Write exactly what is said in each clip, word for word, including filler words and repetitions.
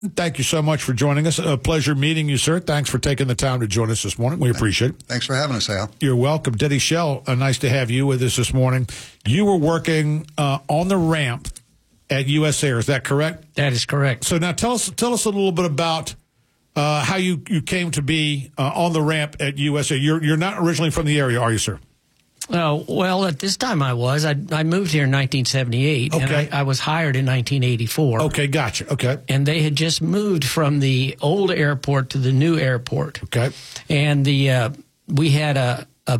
Thank you so much for joining us. A pleasure meeting you, sir. Thanks for taking the time to join us this morning. We appreciate it. Thanks for having us, Al. You're welcome. Denny Shell, uh, nice to have you with us this morning. You were working uh, on the ramp at U S Air. Is that correct? That is correct. So now tell us tell us a little bit about uh, how you, you came to be uh, on the ramp at U S Air. You're, you're not originally from the area, are you, sir? Oh, well, at this time I was. I, I moved here in nineteen seventy-eight, okay. and I, I was hired in nineteen eighty-four. Okay, gotcha. Okay. And they had just moved from the old airport to the new airport. Okay. And the uh, we had a, a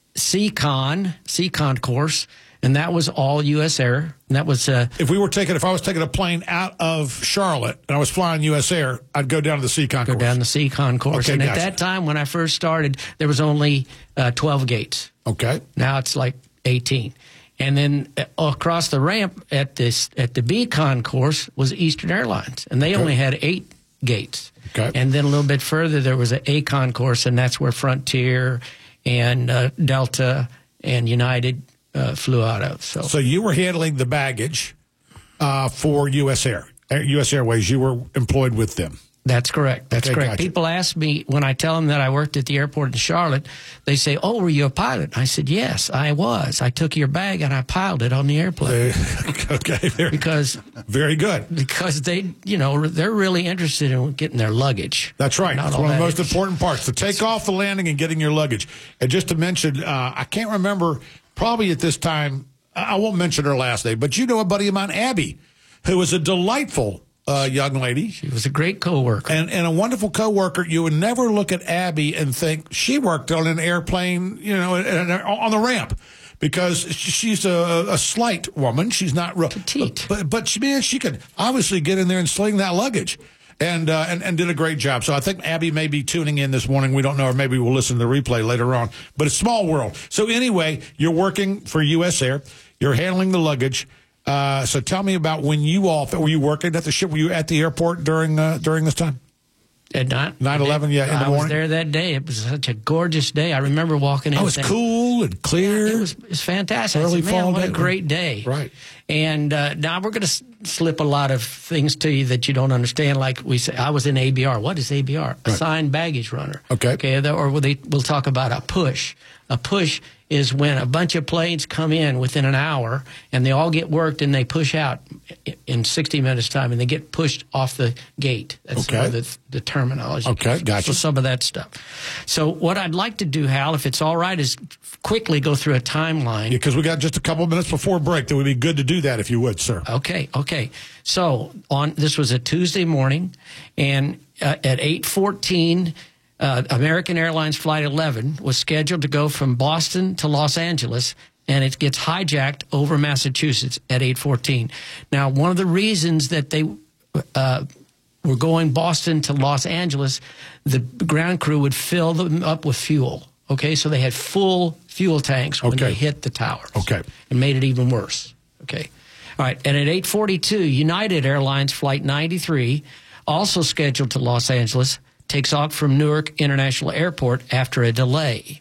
C-Con, C-Con course, and that was all U S Air. And that was uh, if we were taking, if I was taking a plane out of Charlotte and I was flying U S Air, I'd go down to the C-Con go course. down the C-Con course. Okay, and gotcha. at that time, when I first started, there was only uh, twelve gates. Okay. Now it's like eighteen. And then uh, across the ramp at this at the B-Con course was Eastern Airlines, and they okay. only had eight gates. Okay. And then a little bit further, there was an A-Con course, and that's where Frontier and uh, Delta and United uh, flew out of. So, so you were handling the baggage uh, for U S Air, U S Airways. You were employed with them. That's correct. That's okay, correct. Gotcha. People ask me when I tell them that I worked at the airport in Charlotte, they say, "Oh, were you a pilot?" I said, "Yes, I was. I took your bag and I piled it on the airplane." Uh, okay, very, because very good. Because they, you know, they're really interested in getting their luggage. That's right. Not It's all one of the that most is- important parts: the takeoff, the landing, and getting your luggage. And just to mention, uh, I can't remember. Probably at this time, I won't mention her last name, but you know a buddy of mine, Abby, who was a delightful Uh, young lady. She was a great coworker. And, and a wonderful coworker. You would never look at Abby and think she worked on an airplane, you know, on the ramp, because she's a, a slight woman. She's not real petite, but but she, man, she could obviously get in there and sling that luggage, and uh, and and did a great job. So I think Abby may be tuning in this morning. We don't know, or maybe we'll listen to the replay later on. But it's a small world. So anyway, you're working for U S Air. You're handling the luggage. Uh, so tell me about when you all, were you working at the ship? Were you at the airport during uh, during this time? At nine eleven, yeah, in the I morning? was there that day. It was such a gorgeous day. I remember walking in. Oh, it was saying, cool and clear. Yeah, it was, it was fantastic. Early I said, Man, fall what day. a great day. Right. And uh, now we're going to slip a lot of things to you that you don't understand. Like we say, I was in A B R. What is A B R? Right. Assigned baggage runner. Okay. Okay. Or we'll, they, we'll talk about a push. A push is when a bunch of planes come in within an hour and they all get worked and they push out in sixty minutes time and they get pushed off the gate. That's okay. the, the terminology. Okay, gotcha. So some of that stuff. So what I'd like to do, Hal, if it's all right, is quickly go through a timeline. Yeah, because we got just a couple of minutes before break. That would be good to do that if you would, sir. Okay, okay. So on this was a Tuesday morning, and uh, at eight fourteen, uh, American Airlines Flight eleven was scheduled to go from Boston to Los Angeles, and it gets hijacked over Massachusetts at eight fourteen. Now, one of the reasons that they uh, were going Boston to Los Angeles, the ground crew would fill them up with fuel. Okay, so they had full fuel tanks when Okay. they hit the towers. Okay. And made it even worse. Okay. All right, and at eight forty-two, United Airlines Flight ninety-three, also scheduled to Los Angeles, takes off from Newark International Airport after a delay.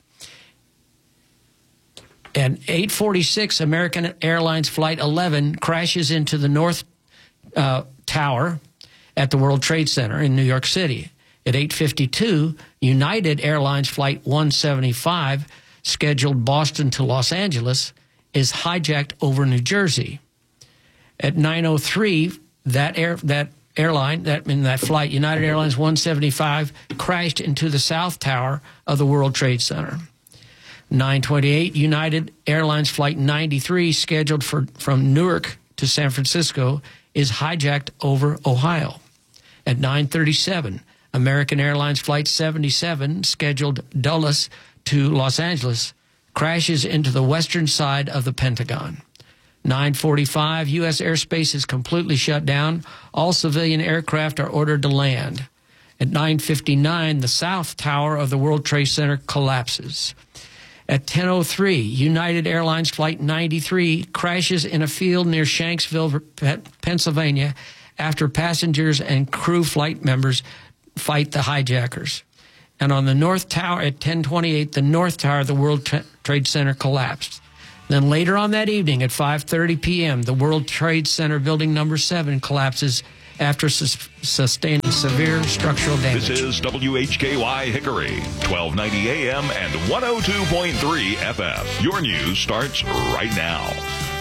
At eight forty-six, American Airlines Flight eleven crashes into the North uh, Tower at the World Trade Center in New York City. At eight fifty-two, United Airlines Flight one seventy-five, scheduled Boston to Los Angeles, is hijacked over New Jersey. At nine oh three, that air that airline, that in that flight, United Airlines one seventy-five, crashed into the South Tower of the World Trade Center. nine twenty-eight, United Airlines Flight ninety-three, scheduled for from Newark to San Francisco, is hijacked over Ohio. At nine thirty-seven, American Airlines Flight seventy-seven, scheduled Dulles to Los Angeles, crashes into the western side of the Pentagon. nine forty-five, U S airspace is completely shut down. All civilian aircraft are ordered to land. At nine fifty-nine, the South Tower of the World Trade Center collapses. At ten oh three, United Airlines Flight ninety-three crashes in a field near Shanksville, Pennsylvania, after passengers and crew flight members fight the hijackers. And on the North Tower at ten twenty-eight, the North Tower of the World Tra- Trade Center collapsed. Then later on that evening at five thirty p.m., the World Trade Center building number seven collapses after sus- sustaining severe structural damage. This is W H K Y Hickory, twelve ninety A M and one oh two point three F M. Your news starts right now.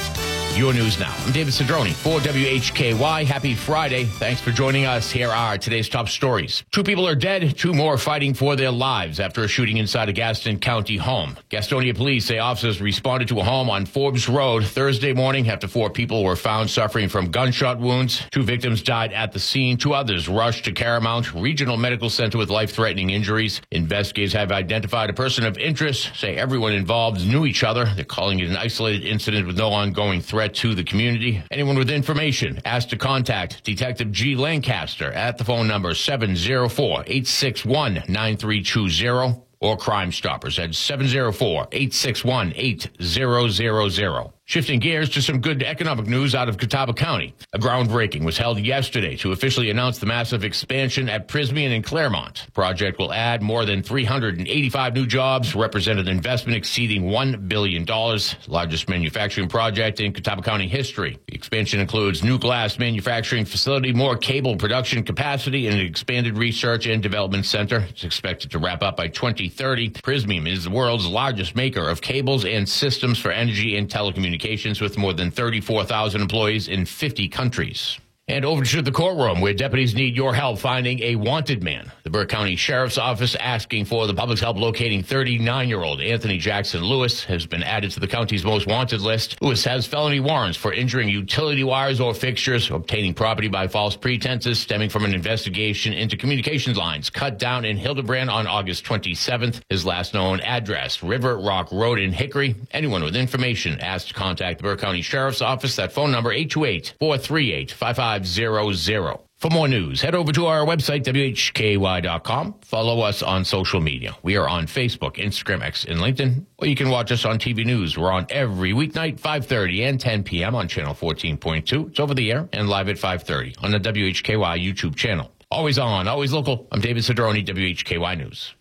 Your news now. I'm David Cedrone for W H K Y. Happy Friday. Thanks for joining us. Here are today's top stories. Two people are dead, two more fighting for their lives after a shooting inside a Gaston County home. Gastonia police say officers responded to a home on Forbes Road Thursday morning after four people were found suffering from gunshot wounds. Two victims died at the scene. Two others rushed to Caramount Regional Medical Center with life-threatening injuries. Investigators have identified a person of interest, say everyone involved knew each other. They're calling it an isolated incident with no ongoing threat to the community. Anyone with information asked to contact Detective G. Lancaster at the phone number seven oh four, eight six one, nine three two zero or Crime Stoppers at seven oh four, eight six one, eight zero zero zero. Shifting gears to some good economic news out of Catawba County. A groundbreaking was held yesterday to officially announce the massive expansion at Prysmian and Claremont. The project will add more than three hundred eighty-five new jobs, represent an investment exceeding one billion dollars, largest manufacturing project in Catawba County history. The expansion includes new glass manufacturing facility, more cable production capacity, and an expanded research and development center. It's expected to wrap up by twenty thirty. Prysmian is the world's largest maker of cables and systems for energy and telecommunications, with more than thirty-four thousand employees in fifty countries. And over to the courtroom, where deputies need your help finding a wanted man. The Burke County Sheriff's Office asking for the public's help locating thirty-nine-year-old Anthony Jackson Lewis has been added to the county's most wanted list. Lewis has felony warrants for injuring utility wires or fixtures, obtaining property by false pretenses stemming from an investigation into communications lines cut down in Hildebrand on August twenty-seventh. His last known address, River Rock Road in Hickory. Anyone with information asked to contact the Burke County Sheriff's Office. That phone number, eight two eight, four three eight, five five zero zero. For more news, head over to our website, W H K Y dot com. Follow us on social media. We are on Facebook, Instagram, X, and LinkedIn. Or you can watch us on T V News. We're on every weeknight, five thirty and ten p.m. on Channel fourteen point two. It's over the air and live at five thirty on the W H K Y YouTube channel. Always on, always local. I'm David Cedrone, W H K Y News.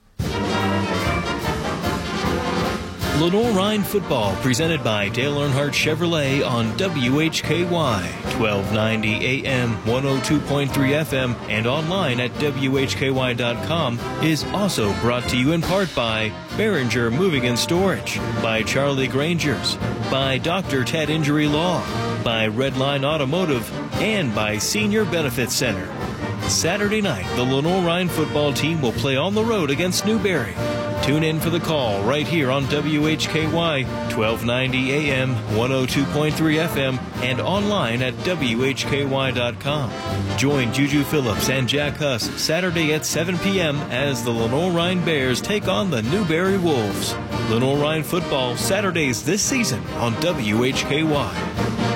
Lenore-Rhine football presented by Dale Earnhardt Chevrolet on W H K Y, twelve ninety A M, one oh two point three F M, and online at W H K Y dot com is also brought to you in part by Behringer Moving and Storage, by Charlie Granger's, by Doctor Ted Injury Law, by Redline Automotive, and by Senior Benefits Center. Saturday night, the Lenore-Rhine football team will play on the road against Newberry. Tune in for the call right here on W H K Y, twelve ninety A M, one oh two point three F M, and online at W H K Y dot com. Join Juju Phillips and Jack Huss Saturday at seven p.m. as the Lenore-Rhine Bears take on the Newberry Wolves. Lenore-Rhine football Saturdays this season on W H K Y.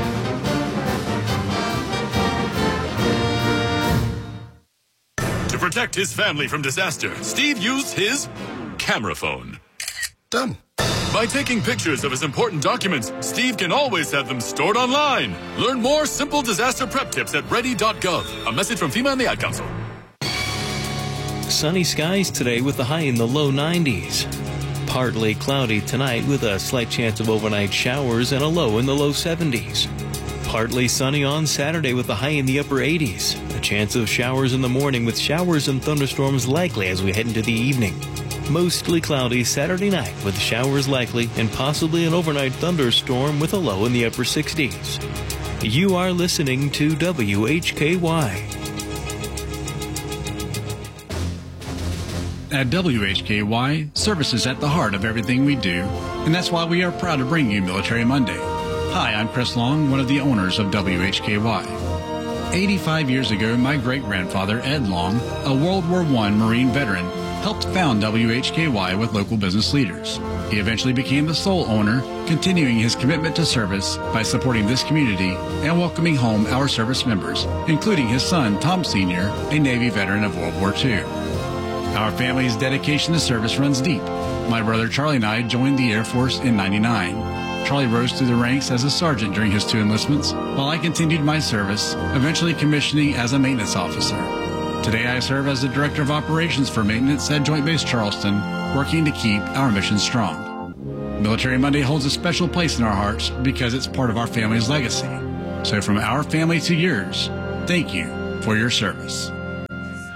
To protect his family from disaster, Steve used his camera phone. Done. By taking pictures of his important documents, Steve can always have them stored online. Learn more simple disaster prep tips at ready dot gov. A message from FEMA and the Ad Council. Sunny skies today with a high in the low nineties. Partly cloudy tonight with a slight chance of overnight showers and a low in the low seventies. Partly sunny on Saturday with a high in the upper eighties. A chance of showers in the morning with showers and thunderstorms likely as we head into the evening. Mostly cloudy Saturday night with showers likely and possibly an overnight thunderstorm with a low in the upper sixties. You are listening to W H K Y. At W H K Y, service is at the heart of everything we do, and that's why we are proud to bring you Military Monday. Hi, I'm Chris Long, one of the owners of W H K Y. eighty-five years ago, my great-grandfather, Ed Long, a World War One Marine veteran, helped found W H K Y with local business leaders. He eventually became the sole owner, continuing his commitment to service by supporting this community and welcoming home our service members, including his son, Tom Senior, a Navy veteran of World War Two. Our family's dedication to service runs deep. My brother Charlie and I joined the Air Force in ninety-nine. Charlie rose through the ranks as a sergeant during his two enlistments, while I continued my service, eventually commissioning as a maintenance officer. Today I serve as the Director of Operations for Maintenance at Joint Base Charleston, working to keep our mission strong. Military Monday holds a special place in our hearts because it's part of our family's legacy. So from our family to yours, Thank you for your service.